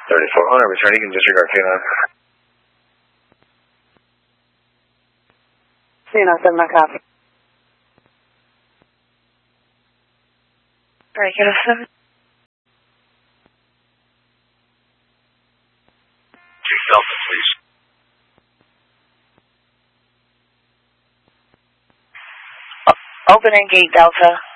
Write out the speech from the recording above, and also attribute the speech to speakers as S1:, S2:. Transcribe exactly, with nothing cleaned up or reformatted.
S1: thirty-four hundred, return, you can disregard K nine.
S2: K nine seven, I copy.
S3: Alright, K nine seven.
S1: Take Delta, please.
S3: Open and gate Delta.